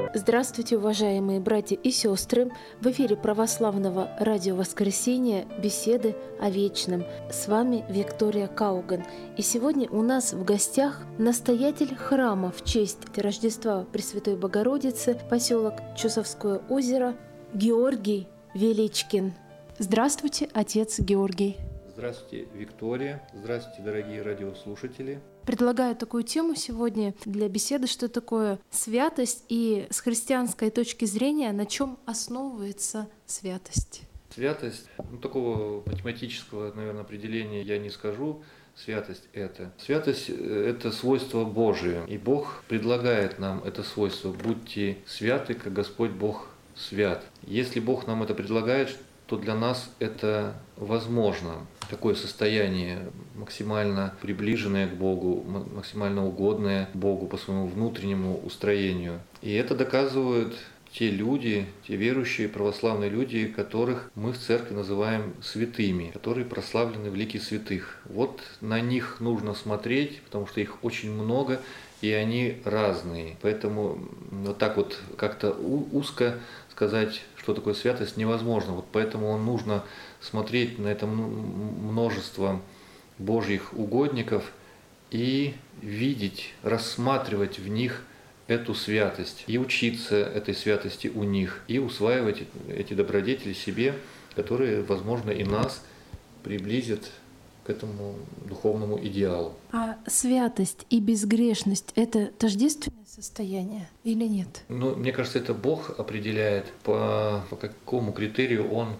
Здравствуйте, уважаемые братья и сестры! В эфире православного радио «Воскресенье» беседы о вечном. С вами Виктория Кауган. И сегодня у нас в гостях настоятель храма в честь Рождества Пресвятой Богородицы, поселок Чусовское озеро, Георгий Величкин. Здравствуйте, отец Георгий. Здравствуйте, Виктория. Здравствуйте, дорогие радиослушатели. Предлагаю такую тему сегодня для беседы, что такое святость и с христианской точки зрения, на чем основывается святость. Святость, такого математического, наверное, определения я не скажу. Святость – это свойство Божие. И Бог предлагает нам это свойство. Будьте святы, как Господь Бог свят. Если Бог нам это предлагает, то для нас это возможно. Такое состояние максимально приближенное к Богу, максимально угодное Богу по своему внутреннему устроению. И это доказывают те люди, те верующие православные люди, которых мы в церкви называем святыми, которые прославлены в лике святых. Вот на них нужно смотреть, потому что их очень много, и они разные. Поэтому вот так вот как-то узко сказать, что такое святость, невозможно. Вот поэтому нужно смотреть на это множество Божьих угодников и видеть, рассматривать в них эту святость, и учиться этой святости у них, и усваивать эти добродетели себе, которые, возможно, и нас приблизят к этому духовному идеалу. А святость и безгрешность – это тождественное состояние или нет? Мне кажется, это Бог определяет, по какому критерию Он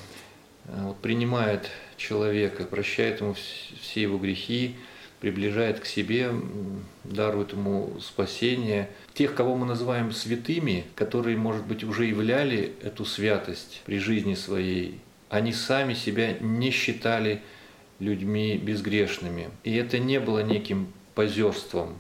принимает человека, прощает ему все его грехи, приближает к себе, дарует ему спасение. Тех, кого мы называем святыми, которые, может быть, уже являли эту святость при жизни своей, они сами себя не считали людьми безгрешными. И это не было неким позерством,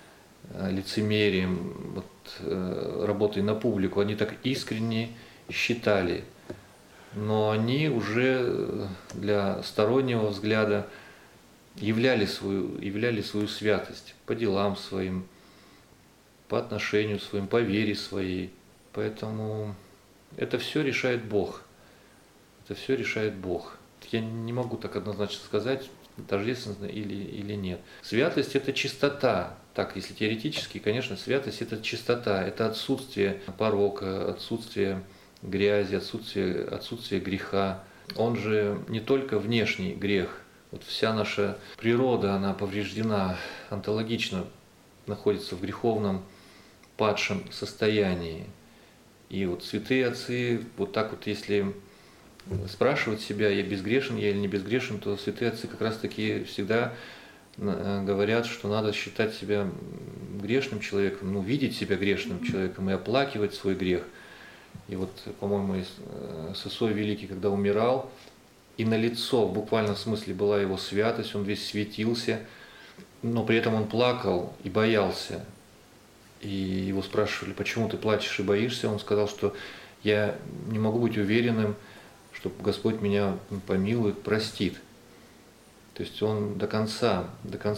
лицемерием, работой на публику. Они так искренне считали. Но они уже для стороннего взгляда являли свою святость по делам своим, по отношению своим, по вере своей. Поэтому это все решает Бог. Это все решает Бог. Я не могу так однозначно сказать, тождественно или нет. Святость – это чистота. Так, если теоретически, конечно, святость – это чистота, это отсутствие порока, отсутствие грязи, отсутствие греха. Он же не только внешний грех. Вот вся наша природа, она повреждена, онтологично находится в греховном падшем состоянии. И вот святые отцы, вот так вот, если спрашивать себя, я безгрешен я или не безгрешен, то святые отцы как раз таки всегда говорят, что надо считать себя грешным человеком, видеть себя грешным человеком и оплакивать свой грех. И вот, по-моему, Сысой Великий, когда умирал, и на лицо в буквальном смысле была его святость, он весь светился, но при этом он плакал и боялся. И его спрашивали, почему ты плачешь и боишься? Он сказал, что я не могу быть уверенным, что Господь меня помилует, простит. То есть он до конца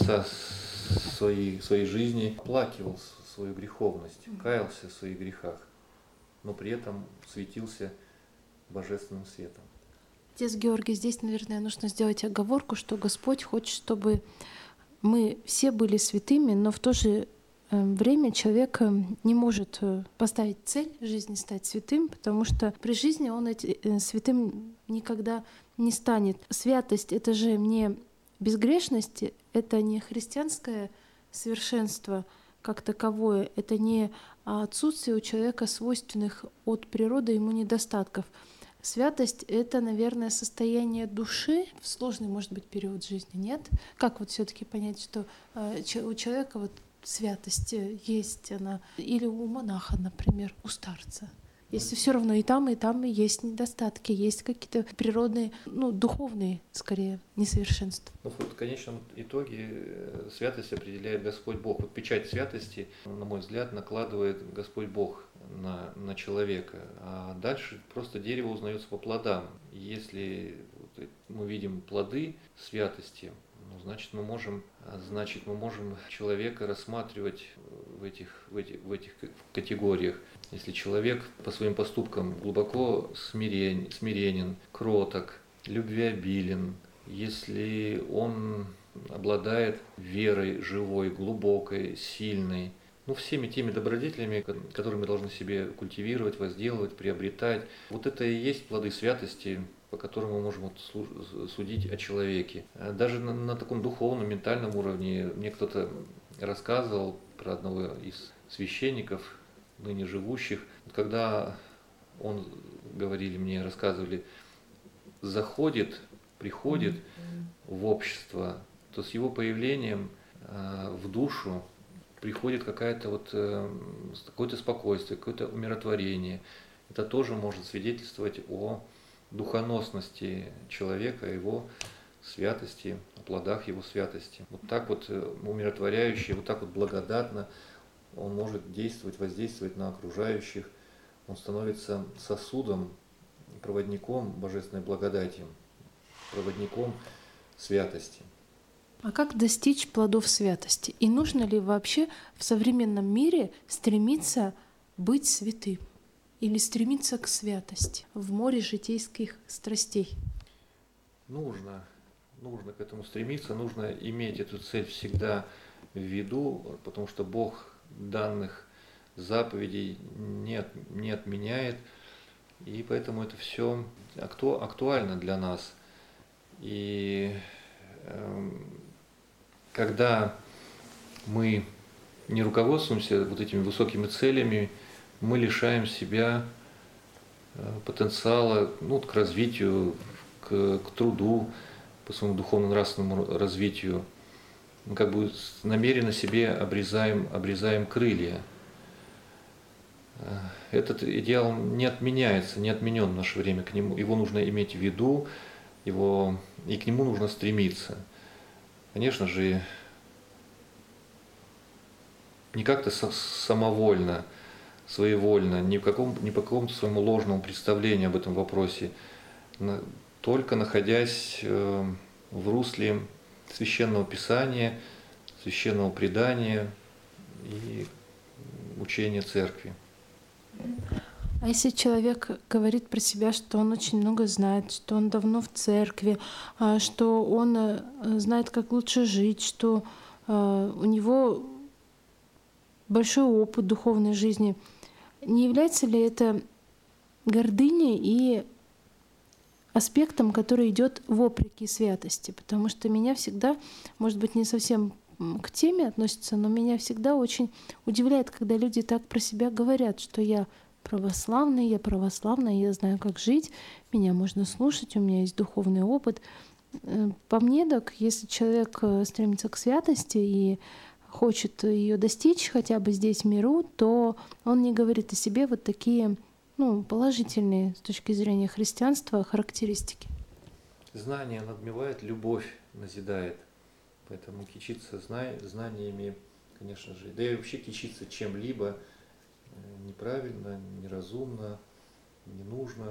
своей жизни оплакивал свою греховность, каялся в своих грехах, но при этом светился божественным светом. Отец Георгий, здесь, наверное, нужно сделать оговорку, что Господь хочет, чтобы мы все были святыми, но в то же время человек не может поставить цель в жизни стать святым, потому что при жизни он святым никогда не станет. Святость — это же не безгрешность, это не христианское совершенство как таковое, это не отсутствие у человека свойственных от природы ему недостатков. Святость — это, наверное, состояние души в сложный, может быть, период жизни, нет? Как вот все-таки понять, что у человека вот святость есть она, или у монаха, например, у старца? Если все равно и там есть недостатки, есть какие-то природные, духовные, скорее, несовершенства. В конечном итоге святость определяет Господь Бог. Вот печать святости, на мой взгляд, накладывает Господь Бог на человека. А дальше просто дерево узнается по плодам. Если мы видим плоды святости, значит, мы можем человека рассматривать в этих категориях. Если человек по своим поступкам глубоко смиренен, кроток, любвеобилен, если он обладает верой живой, глубокой, сильной, всеми теми добродетелями, которые мы должны себе культивировать, возделывать, приобретать. Вот это и есть плоды святости, по которым мы можем судить о человеке. Даже на таком духовном, ментальном уровне мне кто-то рассказывал про одного из священников, ныне живущих. Когда он, рассказывали, приходит в общество, то с его появлением в душу приходит какое-то спокойствие, какое-то умиротворение. Это тоже может свидетельствовать о духоносности человека, о его святости, о плодах его святости. Вот так вот умиротворяюще, вот так вот благодатно он может воздействовать на окружающих. Он становится сосудом, проводником божественной благодати, проводником святости. А как достичь плодов святости? И нужно ли вообще в современном мире стремиться быть святым? Или стремиться к святости в море житейских страстей? Нужно к этому стремиться, нужно иметь эту цель всегда в виду, потому что Бог данных заповедей не отменяет, и поэтому это все актуально для нас. И когда мы не руководствуемся вот этими высокими целями, мы лишаем себя потенциала к развитию, к труду, по своему духовно-нравственному развитию. Мы намеренно себе обрезаем крылья. Этот идеал не отменяется, не отменен в наше время. Его нужно иметь в виду, и к нему нужно стремиться. Конечно же, не как-то самовольно, своевольно, не по какому-то своему ложному представлению об этом вопросе, только находясь в русле священного писания, священного предания и учения церкви. А если человек говорит про себя, что он очень много знает, что он давно в церкви, что он знает, как лучше жить, что у него большой опыт духовной жизни, не является ли это гордыней и аспектом, который идет вопреки святости? Потому что меня всегда, может быть, не совсем к теме относится, но меня всегда очень удивляет, когда люди так про себя говорят, что я православная, я знаю, как жить, меня можно слушать, у меня есть духовный опыт. По мне, так, если человек стремится к святости и хочет ее достичь хотя бы здесь в миру, то он не говорит о себе вот такие положительные с точки зрения христианства характеристики. Знание надмевает, любовь назидает. Поэтому кичиться знаниями, конечно же, да и вообще кичиться чем-либо неправильно, неразумно, не нужно.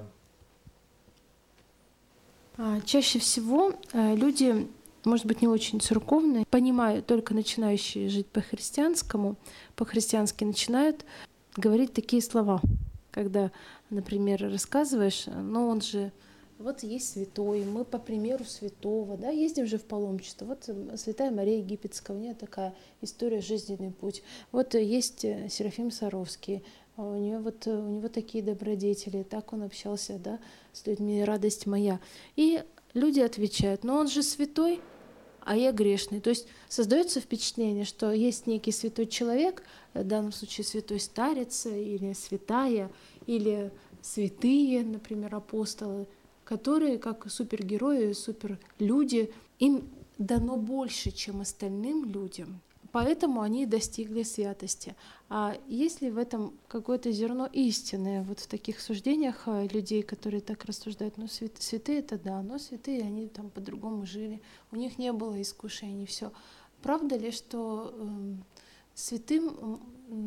Чаще всего люди, может быть, не очень церковные, понимают, только начинающие жить по-христиански начинают говорить такие слова. Когда, например, рассказываешь, он же вот есть святой, мы по примеру святого, да, ездим же в паломничество. Вот святая Мария Египетская, у нее такая история, жизненный путь. Вот есть Серафим Саровский, у него такие добродетели, так он общался, да, с людьми, радость моя. И люди отвечают, он же святой, а я грешный. То есть создается впечатление, что есть некий святой человек, в данном случае святой старец или святая, или святые, например, апостолы, которые, как супергерои, суперлюди, им дано больше, чем остальным людям. Поэтому они достигли святости. А есть ли в этом какое-то зерно истины, вот в таких суждениях людей, которые так рассуждают? Святые это да, но святые, они там по-другому жили, у них не было искушений, все. Правда ли, что святым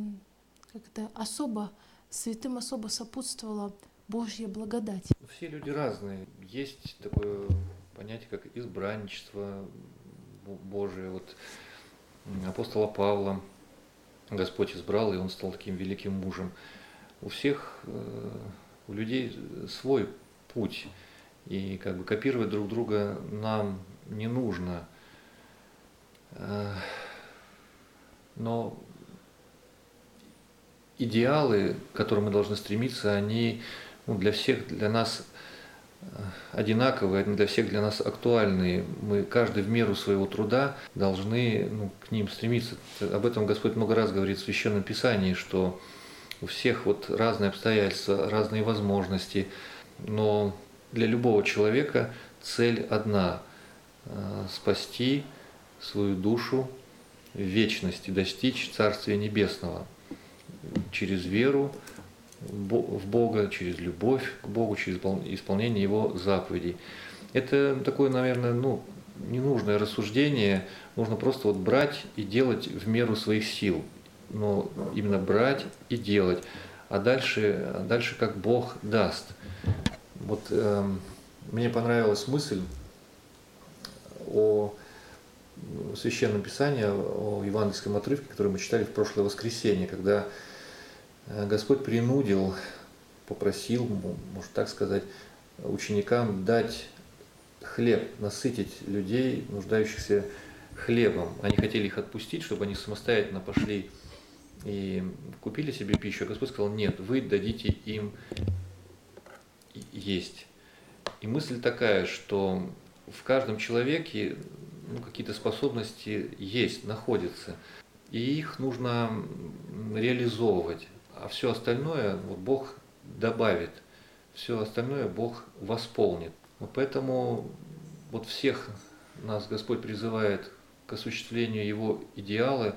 святым особо сопутствовала Божья благодать? Все люди разные. Есть такое понятие, как избранничество. Божие. Вот апостола Павла Господь избрал, и он стал таким великим мужем. У всех, у людей свой путь, и как бы копировать друг друга нам не нужно. Но идеалы, к которым мы должны стремиться, они для всех, для нас одинаковые, они для всех для нас актуальные. Мы каждый в меру своего труда должны к ним стремиться. Об этом Господь много раз говорит в Священном Писании, что у всех вот разные обстоятельства, разные возможности, но для любого человека цель одна – спасти свою душу в вечности, достичь Царствия Небесного через веру в Бога, через любовь к Богу, через исполнение Его заповедей. Это такое, наверное, ненужное рассуждение. Нужно просто вот брать и делать в меру своих сил. Но именно брать и делать. А дальше как Бог даст. Вот мне понравилась мысль о Священном Писании, о евангельском отрывке, который мы читали в прошлое воскресенье, когда Господь принудил, попросил, может так сказать, ученикам дать хлеб, насытить людей, нуждающихся хлебом. Они хотели их отпустить, чтобы они самостоятельно пошли и купили себе пищу. А Господь сказал: нет, вы дадите им есть. И мысль такая, что в каждом человеке какие-то способности есть, находятся, и их нужно реализовывать. А все остальное Бог добавит, все остальное Бог восполнит. Поэтому всех нас Господь призывает к осуществлению Его идеала,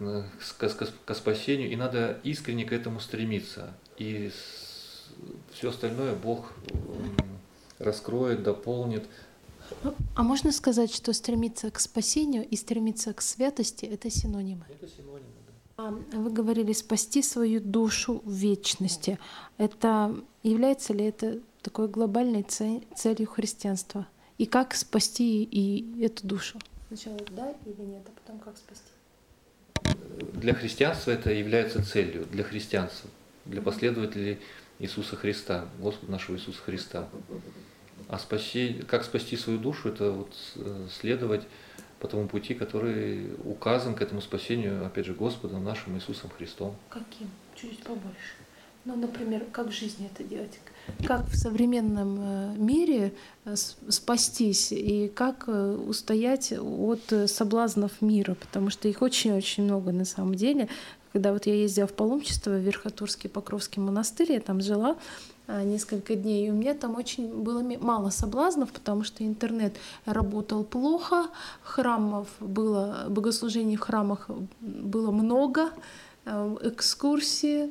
к спасению, и надо искренне к этому стремиться. И все остальное Бог раскроет, дополнит. А можно сказать, что стремиться к спасению и стремиться к святости — это синонимы? Это синонимы, да. Вы говорили «спасти свою душу в вечности». Это является ли это такой глобальной целью христианства? И как спасти и эту душу? Сначала да или нет, а потом как спасти? Для христианства это является целью, для христианства, для последователей Иисуса Христа, Господа нашего Иисуса Христа. А как спасти свою душу, это следовать по тому пути, который указан к этому спасению, опять же, Господом нашим Иисусом Христом. Каким? Чуть побольше. Например, как в жизни это делать? Как в современном мире спастись и как устоять от соблазнов мира, потому что их очень-очень много на самом деле. Когда я ездила в паломничество в Верхотурский Покровский монастырь, я там жила несколько дней, и у меня там очень было мало соблазнов, потому что интернет работал плохо, богослужений в храмах было много, экскурсии,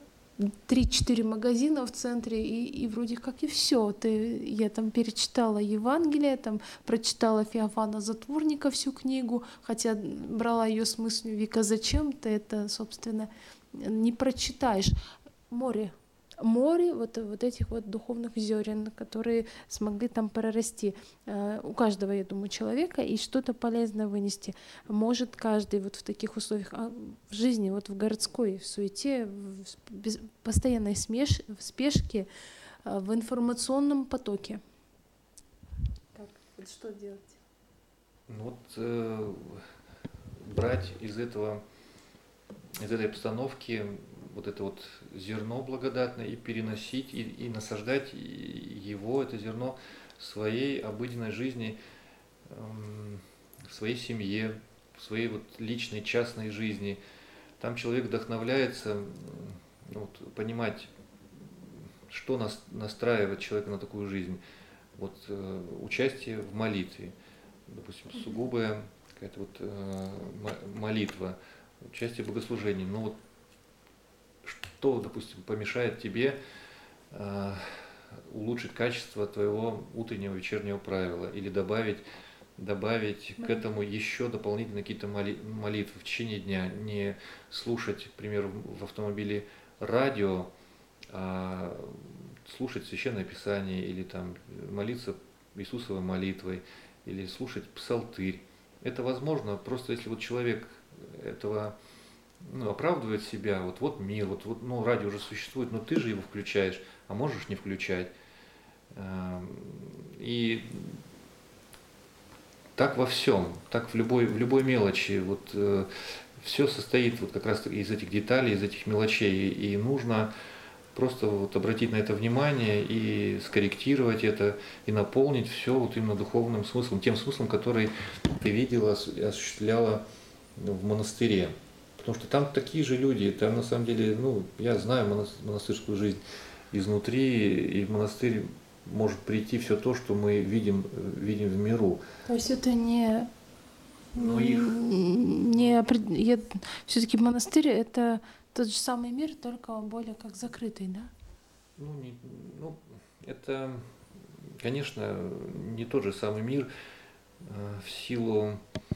3-4 магазина в центре, и вроде как и все. Я там перечитала Евангелие, там прочитала Феофана Затворника всю книгу, хотя брала ее с мыслью: Вика, зачем ты это, собственно, не прочитаешь? Море этих духовных зерен, которые смогли там прорасти. У каждого, я думаю, человека и что-то полезное вынести. Может каждый в таких условиях, в жизни, в городской, в суете, в постоянной спешке, в информационном потоке. Что делать? Брать из этой обстановки это зерно благодатное и переносить, и насаждать его, это зерно, в своей обыденной жизни, в своей семье, в своей личной, частной жизни. Там человек вдохновляется, понимать, что настраивает человека на такую жизнь. Участие в молитве, допустим, сугубая какая-то молитва, участие в богослужении. Что, допустим, помешает тебе улучшить качество твоего утреннего, вечернего правила или добавить к этому еще дополнительно какие-то молитвы в течение дня, не слушать, к примеру, в автомобиле радио, а слушать Священное Писание или молиться Иисусовой молитвой, или слушать псалтырь, это возможно просто если вот человек этого оправдывает себя, вот мир, радио уже существует, но ты же его включаешь, а можешь не включать. И так во всем, так в любой мелочи. Все состоит вот как раз из этих деталей, из этих мелочей. И нужно просто вот обратить на это внимание и скорректировать это, и наполнить все вот именно духовным смыслом, тем смыслом, который ты видела, осуществляла в монастыре. Потому что там такие же люди, там на самом деле, я знаю монастырскую жизнь изнутри, и в монастырь может прийти все то, что мы видим в миру. То есть это все-таки монастырь это тот же самый мир, только более как закрытый, да? Это, конечно, не тот же самый мир в силу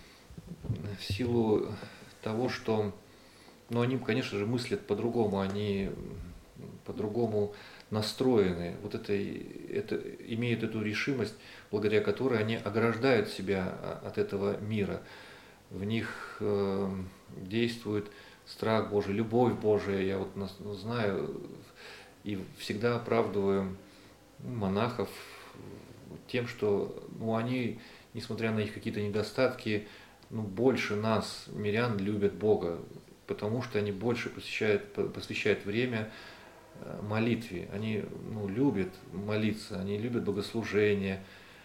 того, что, они, конечно же, мыслят по-другому, они по-другому настроены, имеют эту решимость, благодаря которой они ограждают себя от этого мира. В них действует страх Божий, любовь Божия. Я знаю и всегда оправдываю монахов тем, что они, несмотря на их какие-то недостатки, больше нас, мирян, любят Бога, потому что они больше посвящают время молитве. Они любят молиться, они любят богослужение,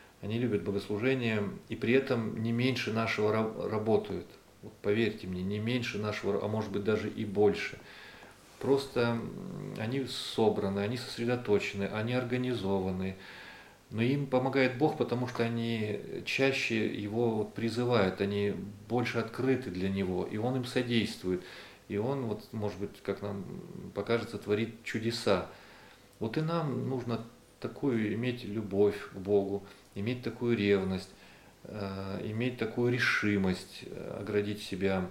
и при этом не меньше нашего работают. Вот поверьте мне, не меньше нашего, а может быть даже и больше. Просто они собраны, они сосредоточены, они организованы. Но им помогает Бог, потому что они чаще Его призывают, они больше открыты для Него, и Он им содействует. И Он, может быть, как нам покажется, творит чудеса. Вот и нам нужно такую иметь любовь к Богу, иметь такую ревность, иметь такую решимость оградить себя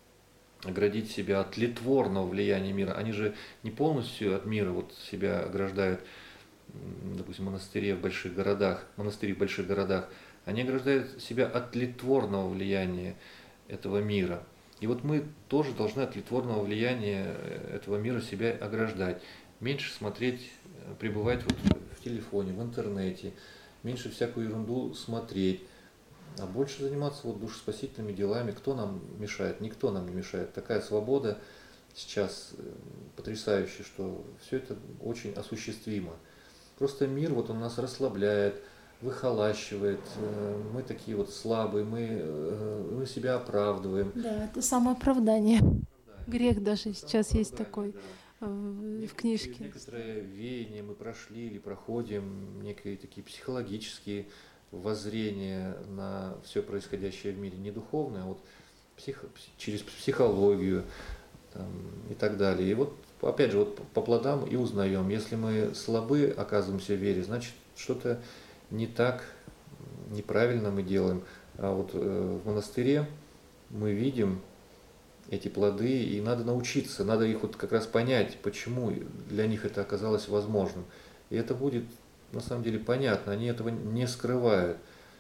от тлетворного влияния мира. Они же не полностью от мира себя ограждают, допустим, монастыри в больших городах, они ограждают себя от тлетворного влияния этого мира. И мы тоже должны от тлетворного влияния этого мира себя ограждать. Меньше смотреть, пребывать в телефоне, в интернете, меньше всякую ерунду смотреть, а больше заниматься душеспасительными делами. Кто нам мешает? Никто нам не мешает. Такая свобода сейчас потрясающая, что все это очень осуществимо. Просто мир он нас расслабляет, выхолащивает, мы такие слабые, мы себя оправдываем. Да, это самооправдание. Грех даже сейчас есть такой в книжке. Некоторые веяния мы прошли или проходим, некие такие психологические воззрения на все происходящее в мире, не духовное, а через психологию и так далее. И опять же, по плодам и узнаем. Если мы слабы оказываемся в вере, значит что-то не так, неправильно мы делаем. А в монастыре мы видим эти плоды, и надо научиться, надо их как раз понять, почему для них это оказалось возможным. И это будет на самом деле понятно, они этого не скрывают.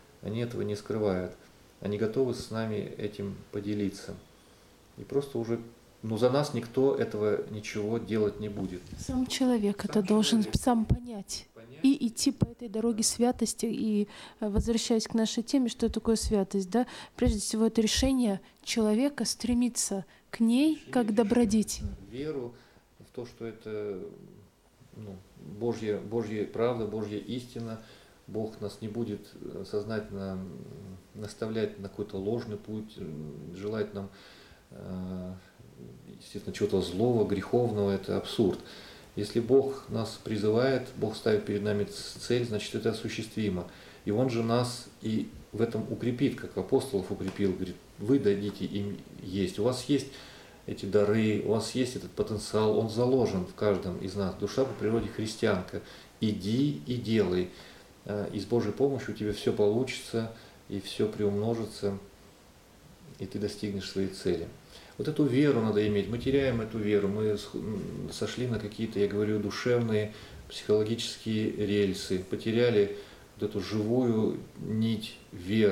Они готовы с нами этим поделиться. И просто уже за нас никто этого ничего делать не будет. Сам человек это должен сам понять. И идти по этой дороге святости. И возвращаясь к нашей теме, что такое святость, да? Прежде всего, это решение человека стремиться к ней как добродетель. Веру в то, что это Божья правда, Божья истина. Бог нас не будет сознательно наставлять на какой-то ложный путь, желать нам, естественно, чего-то злого, греховного, это абсурд. Если Бог нас призывает, Бог ставит перед нами цель, значит это осуществимо. И Он же нас и в этом укрепит, как апостолов укрепил, говорит, вы дадите им есть. У вас есть эти дары, у вас есть этот потенциал, он заложен в каждом из нас. Душа по природе христианка. Иди и делай. И с Божьей помощью у тебя все получится, и все приумножится, и ты достигнешь своей цели. Эту веру надо иметь. Мы теряем эту веру, мы сошли на какие-то, я говорю, душевные, психологические рельсы, потеряли эту живую нить веры.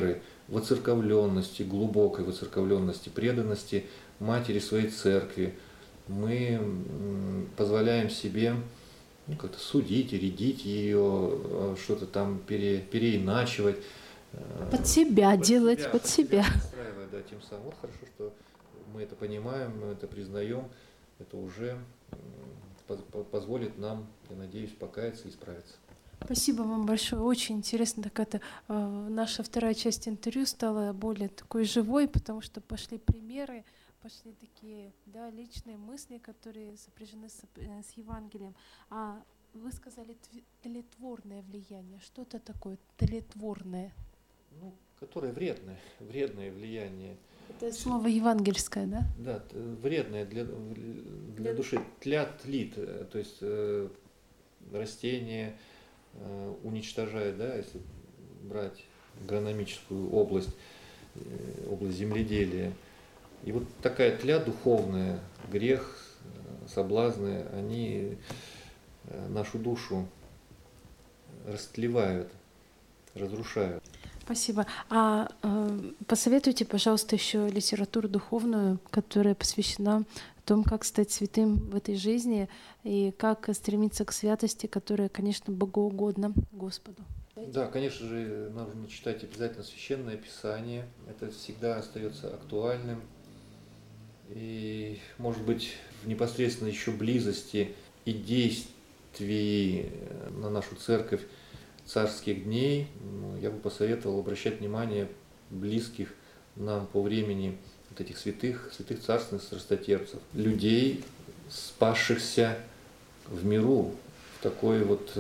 воцерковленности, глубокой воцерковленности, преданности матери своей церкви. Мы позволяем себе как-то судить, рядить ее, что-то там переиначивать. Под себя делать, под себя. Устраивая, да, тем самым. Вот хорошо, что мы это понимаем, мы это признаем, это уже позволит нам, я надеюсь, покаяться и исправиться. Спасибо вам большое. Очень интересно. Наша вторая часть интервью стала более такой живой, потому что пошли примеры, пошли такие личные мысли, которые сопряжены с Евангелием. А вы сказали тлетворное влияние. Что это такое тлетворное? Которое вредное влияние. Это слово евангельское, да? Да, вредное для души. Тлит, то есть растение уничтожает, да, если брать агрономическую область земледелия. И вот такая тля духовная, грех, соблазны, они нашу душу растлевают, разрушают. Спасибо. Посоветуйте, пожалуйста, еще литературу духовную, которая посвящена тому, как стать святым в этой жизни и как стремиться к святости, которая, конечно, богоугодна Господу. Да, конечно же, нужно читать обязательно Священное Писание. Это всегда остается актуальным. И, может быть, в непосредственно еще близости и действии на нашу церковь царских дней, я бы посоветовал обращать внимание близких нам по времени вот этих святых царственных страстотерпцев, людей, спасшихся в миру, в такой вот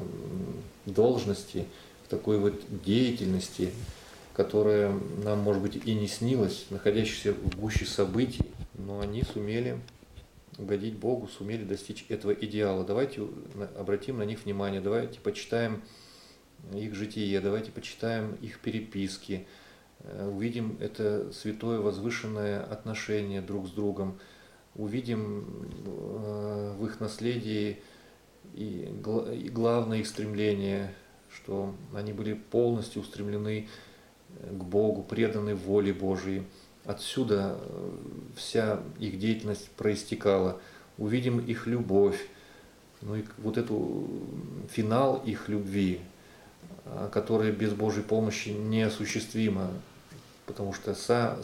должности, в такой вот деятельности, которая нам, может быть, и не снилась, находящихся в гуще событий, но они сумели угодить Богу, сумели достичь этого идеала. Давайте обратим на них внимание, давайте почитаем их житие, давайте почитаем их переписки, увидим это святое возвышенное отношение друг с другом, увидим в их наследии и главное их стремление, что они были полностью устремлены к Богу, преданы воле Божией. Отсюда вся их деятельность проистекала. Увидим их любовь, и вот эту финал их любви, которая без Божьей помощи неосуществима, потому что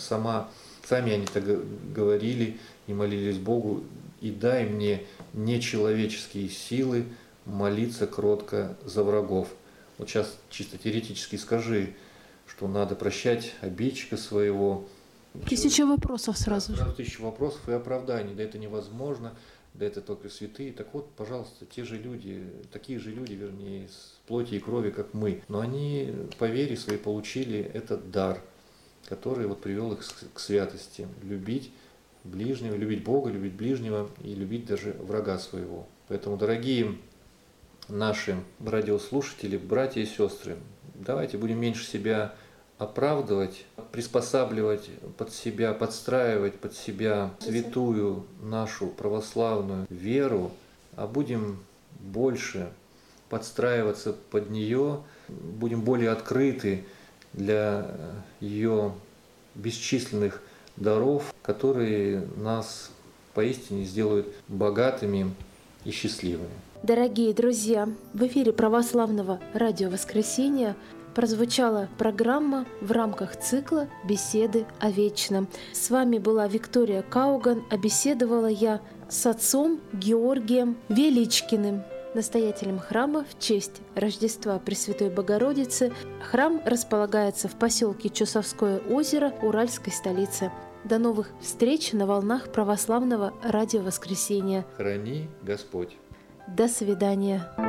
сами они так говорили и молились Богу: «И дай мне нечеловеческие силы молиться кротко за врагов». Вот сейчас чисто теоретически скажи, что надо прощать обидчика своего. 1000 вопросов сразу же. 1000 вопросов и оправданий. Да это невозможно, да это только святые. Так вот, пожалуйста, такие же люди, вернее, из плоти и крови, как мы. Но они по вере своей получили этот дар, который вот привел их к святости. Любить ближнего, любить Бога, любить ближнего и любить даже врага своего. Поэтому, дорогие наши радиослушатели, братья и сестры, давайте будем меньше себя оправдывать, приспосабливать под себя, подстраивать под себя святую нашу православную веру, а будем больше подстраиваться под нее, будем более открыты для ее бесчисленных даров, которые нас поистине сделают богатыми и счастливыми. Дорогие друзья, в эфире Православного радио «Воскресенье» прозвучала программа в рамках цикла «Беседы о вечном». С вами была Виктория Кауган, а беседовала я с отцом Георгием Величкиным, настоятелем храма в честь Рождества Пресвятой Богородицы. Храм располагается в поселке Чусовское озеро Уральской столицы. До новых встреч на волнах Православного радио «Воскресенье». Храни Господь. До свидания.